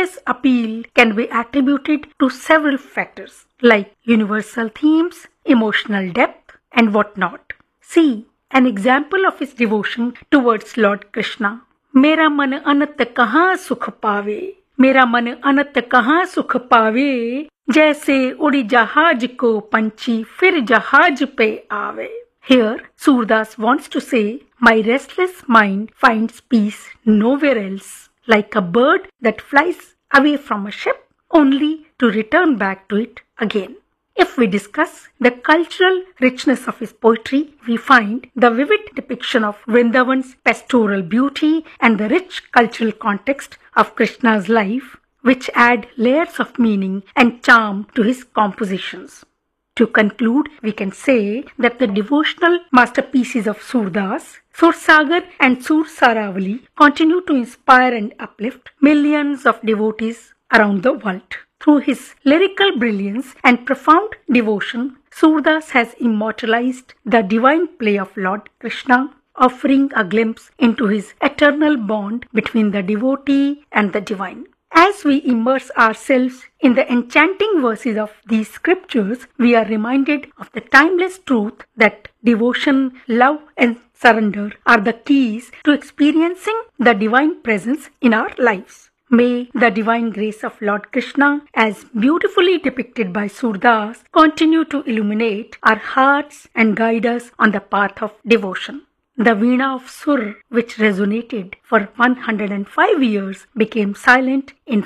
timeless appeal can be attributed to several factors like universal themes, emotional depth, and whatnot. See an example of his devotion towards Lord Krishna. मेरा मन अनंत कहाँ सुख पावे, मेरा मन अनंत कहाँ सुख पावे, जैसे उड़ी जहाज को पंछी फिर जहाज पे आवे. Here, Surdas wants to say, my restless mind finds peace nowhere else, like a bird that flies away from a ship only to return back to it again. If we discuss the cultural richness of his poetry, we find the vivid depiction of Vrindavan's pastoral beauty and the rich cultural context of Krishna's life, which add layers of meaning and charm to his compositions. To conclude, we can say that the devotional masterpieces of Surdas, Sursagar and Sur Saravali continue to inspire and uplift millions of devotees around the world. Through his lyrical brilliance and profound devotion, Surdas has immortalized the divine play of Lord Krishna, offering a glimpse into his eternal bond between the devotee and the divine. As we immerse ourselves in the enchanting verses of these scriptures, we are reminded of the timeless truth that devotion, love, and surrender are the keys to experiencing the divine presence in our lives. May the divine grace of Lord Krishna, as beautifully depicted by Surdas, continue to illuminate our hearts and guide us on the path of devotion. The Veena of Sur, which resonated for 105 years, became silent in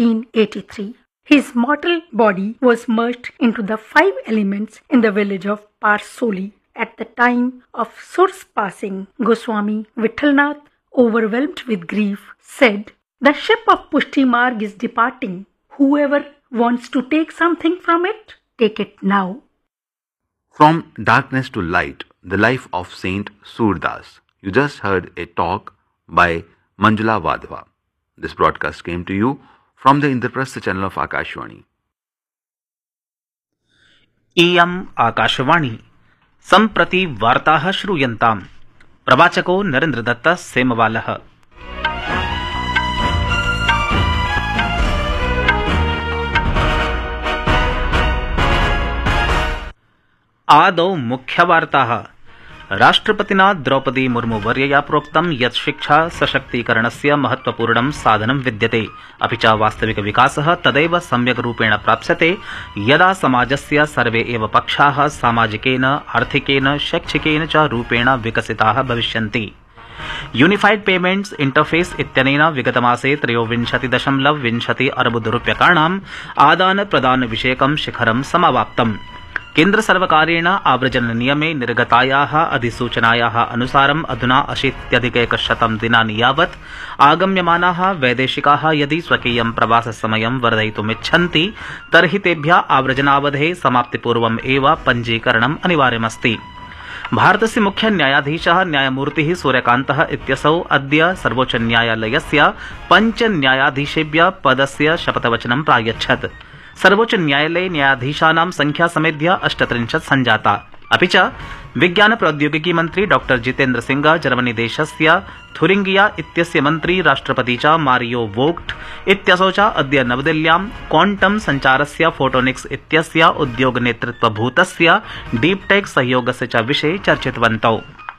1583. His mortal body was merged into the 5 elements in the village of Parsoli. At the time of Sur's passing, Goswami Vithalnath, overwhelmed with grief, said, "The ship of Pushti Marg is departing. Whoever wants to take something from it, take it now." From darkness to light, the life of Saint Surdas. You just heard a talk by Manjula Wadhwa. This broadcast came to you from the Indraprastha channel of Akashvani. इयम् आकाशवाणी सम्प्रति वार्ताः श्रूयन्ताम्. प्रवाचको नरेन्द्रदत्त सेमवालः. आदौ मुख्यवार्ताः. राष्ट्रपतिना द्रौपदी मुर्मुवर्यया प्रोक्तं यत् शिक्षा सशक्तीकरणस्य महत्वपूर्णं साधनं विद्यते, अपि च वास्तविकविकासः तदैव सम्यक् रूपेण प्राप्स्यते यदा समाजस्य सर्वे एव पक्षाः सामाजिकेन, आर्थिकेन, शैक्षिकेन च रूपेण विकसिताः भविष्यन्ति. यूनिफाइड पेमेंट्स इंटरफेस इत्यनेन विगतमासे 23.20 अरबरूप्यकाणाम् आदान-प्रदान विषयकं शिखरं समावाप्तम्. केन्द्रसर्वकारेण आव्रजननियमे निर्गतायाः अधिसूचनायाः अनुसारम् अधुना 80+ दिनानि यावत् आगम्यमानाः वैदेशिकाः यदि स्वकीयं प्रवाससमयं वर्धयितुमिच्छन्ति तर्हि तेभ्यः आव्रजनावधेः समाप्तिपूर्वम् एव पञ्जीकरणम् अनिवार्यमस्ति. भारतस्य मुख्य न्यायाधीशः न्यायमूर्तिः सूर्यकान्तः इत्यसौ अद्य सर्वोच्चन्यायालयस्य 5 न्यायाधीशेभ्यः पदस्य शपथवचनं प्रायच्छत्. सर्वोच्चन्यायालये न्यायाधीशानां संख्या समेध्य 38 सञ्जाता. अपि च विज्ञान प्रौद्योगिकी मन्त्री डॉ जितेन्द्र सिंह, जर्मनी देशस्य थुरिंगिया इत्यस्य मन्त्री, राष्ट्रपति च मारियो वोग्ट इत्यसौ च अद्य नवदिल्ल्यां क्वांटम संचारस्य फोटोनिक्स इत्यस्य उद्योगनेतृत्वभूतस्य डीपटेक सहयोगस्य च विषये चर्चितवन्तौ.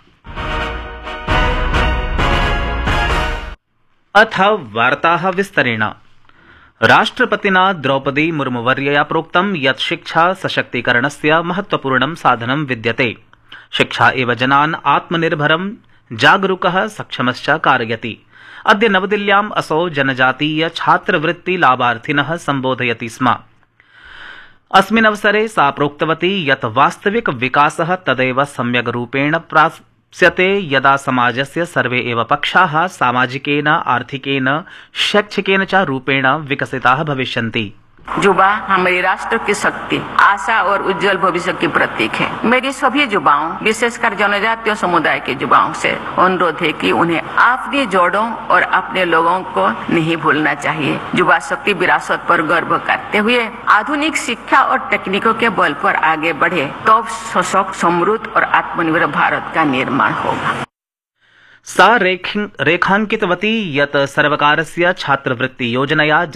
अथ वार्ताः विस्तरेण. राष्ट्रपतिना द्रौपदी मुर्मुवर्यया प्रोक्तं यत् शिक्षा सशक्तीकरणस्य महत्वपूर्णं साधनं विद्यते. शिक्षा एव जनान् आत्मनिर्भरं, जागरूकः, सक्षमश्च कारयति. अद्य नवदिल्ल्याम् असौ जनजातीय छात्रवृत्ति लाभार्थिनः सम्बोधयति स्म. अस्मिन् अवसरे सा प्रोक्तवती यत् वास्तविक विकासः तदैव सम्यग् रूपेण प्राप्स्यते यदा समाजस्य सर्वे एव पक्षाः सामाजिकेन, आर्थिकेन, शैक्षिकेन च रूपेण विकसिताः भविष्यन्ति. युवा हमारे राष्ट्र की शक्ति, आशा और उज्जवल भविष्य की प्रतीक है. मेरी सभी युवाओं, विशेषकर जनजातीय समुदाय के युवाओं से अनुरोध है कि उन्हें अपनी जड़ों और अपने लोगों को नहीं भूलना चाहिए. युवा शक्ति विरासत पर गर्व करते हुए आधुनिक शिक्षा और तकनीकों के बल पर आगे बढ़े तो सशक्त, समृद्ध और आत्मनिर्भर भारत का निर्माण होगा. सा रेखांकितवती यत् सर्वकारस्य छात्रवृत्ति योजनया